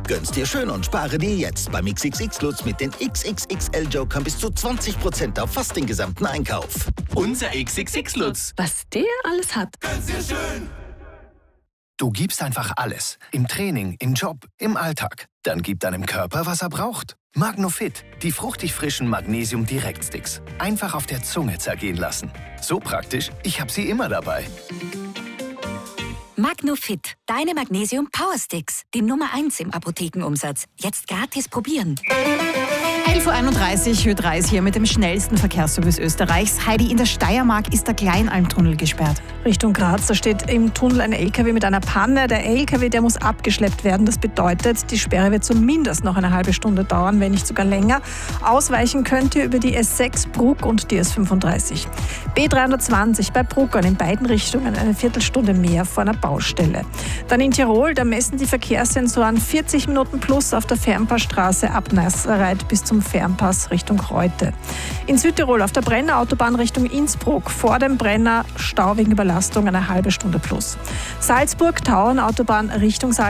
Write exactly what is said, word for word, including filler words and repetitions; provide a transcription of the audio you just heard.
Gönn's dir schön und spare dir jetzt beim X X X-Lutz mit den X X X L-Jokern bis zu zwanzig Prozent auf fast den gesamten Einkauf. Unser X X X-Lutz. Was der alles hat. Gönn's dir schön. Du gibst einfach alles. Im Training, im Job, im Alltag. Dann gib deinem Körper, was er braucht. Magnofit, die fruchtig frischen Magnesium-Direktsticks. Einfach auf der Zunge zergehen lassen. So praktisch, ich habe sie immer dabei. Magnofit, deine Magnesium-Power-Sticks. Die Nummer eins im Apothekenumsatz. Jetzt gratis probieren. elf Uhr einunddreißig, Ö drei ist hier mit dem schnellsten Verkehrsservice Österreichs. Heidi, in der Steiermark ist der Kleinalmtunnel gesperrt. Richtung Graz, da steht im Tunnel ein L K W mit einer Panne. Der L K W, der muss abgeschleppt werden. Das bedeutet, die Sperre wird zumindest noch eine halbe Stunde dauern, wenn nicht sogar länger. Ausweichen könnt ihr über die S sechs Bruck und die S fünfunddreißig. B dreihundertzwanzig bei Bruckern in beiden Richtungen eine Viertelstunde mehr vor einer Baustelle. Dann in Tirol, da messen die Verkehrssensoren vierzig Minuten plus auf der Fernpassstraße ab Nasserreit bis zum Fernpass Richtung Reute. In Südtirol auf der Brenner Autobahn Richtung Innsbruck vor dem Brenner Stau wegen Überlastung eine halbe Stunde plus. Salzburg Tauern Autobahn Richtung Salzburg